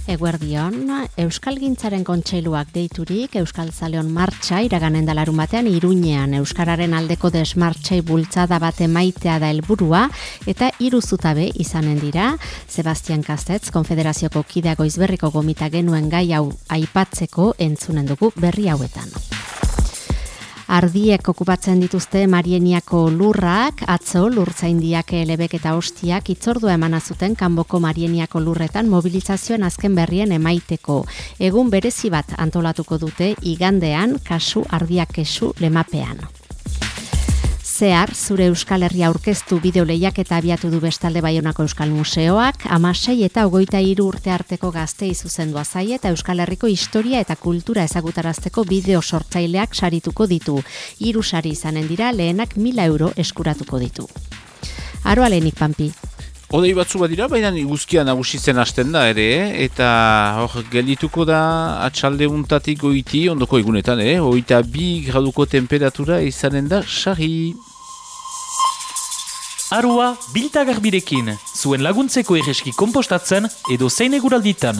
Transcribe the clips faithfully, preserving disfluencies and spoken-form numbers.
Eguerdion, Euskalgintzaren Kontseiluak deiturik Euskaltzaleon martxa iraganen da larun batean Iruñean Euskararen aldeko desmartxai bultzada bat emaitea da helburua eta hiru zutabe izanen dira. Sebastian Kastetz, Konfederazioko kidea Goizberriko gomita genuen gai hau aipatzeko entzunen dugu berri hauetan. Ardiek okupatzen dituzte Marieniako lurrak, atzo lurtzaindiak elebek eta ostiak itzordua emana zuten kanboko Marieniako lurretan mobilizazioen azken berrien emaiteko. Egun berezi bat antolatuko dute igandean kasu ardiak kesu lemapean. Zehar, zure Euskal Herria aurkeztu bideo lehiaketa abiatu du bestalde Baionako Euskal Museoak, hamasei eta hogeita hiru urte arteko gaztei zuzendua zaie eta Euskal Herriko historia eta kultura ezagutarazteko bideo sortzaileak sarituko ditu. Hiru sari izanen dira, lehenak mila euro eskuratuko ditu. Aroa lehenik, Pampi. Odei batzu bat dira, baina iguzkia nagusitzen hasten da ere, eta hor geldituko da atxalde untatik goiti, ondoko egunetan, eh? Oita bi graduko temperatura izanen da sarri. Arua biltagarbirekin, zuen laguntzeko erreski kompostatzen edo zein eguralditan.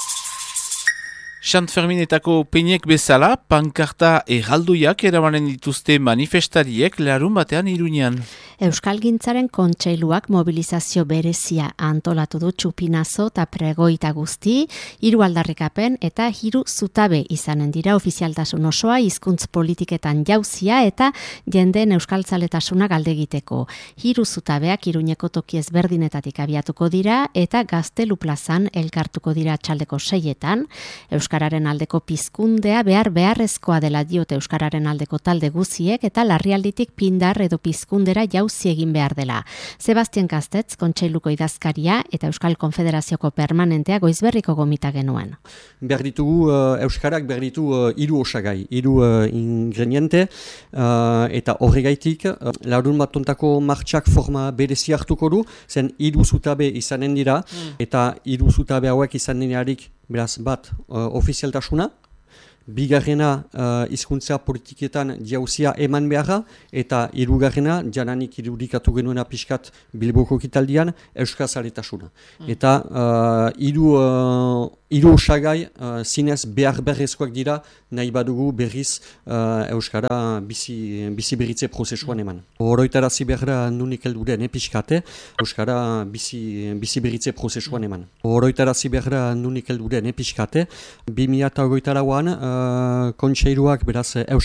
Sant Ferminetako peinek bezala, pankarta erraldoiak eramanen dituzte manifestariek larun batean Iruñean. Euskalgintzaren Kontseiluak mobilizazio berezia antolatu du txupinazo eta pregoita guzti, hiru aldarrikapen eta hiru zutabe izanen dira ofizialtasun osoa hizkuntz politiketan jauzia eta jendeen euskaltzaletasuna galdegiteko. Hiru zutabeak Iruñeko toki ezberdinetatik abiatuko dira eta Gaztelu plazan elkartuko dira txaldeko seietan. Euskararen aldeko pizkundea behar beharrezkoa dela diote Euskararen aldeko talde guziek eta larrialditik pindar edo pizkundera jauzi egin behar dela. Sebastian Kastetz, Kontseiluko idazkaria eta Euskal Konfederazioko permanentea Goizberriko gomita genuen. Behar ditugu, uh, Euskarak behar ditu uh, hiru osagai, hiru uh, ingrediente uh, eta horregaitik uh, larun batontako martxak forma berezi hartuko du, zen hiru zutabe izanen dira mm. eta hiru zutabe hauek izanen dirarik beraz bat uh, ofizialtasuna, bigarrena uh, hizkuntza politiketan jauzia eman beharra, eta hirugarrena jananik irudikatu genuena pixkat Bilboko kitaldian euskazaletasuna. Mm. Eta uh, hiru uh, hiru osagai uh, zinez behar berrezkoak dira nahi badugu berriz uh, Euskara bizi, bizi berritze prozesuan eman. Oroitarazi behar nunik helduren pixkate, Euskara bizi, bizi berritze prozesuan eman. Oroitarazi behar nunik helduren pixkate, bi mila hogeita lauan uh, Kontseiluak beraz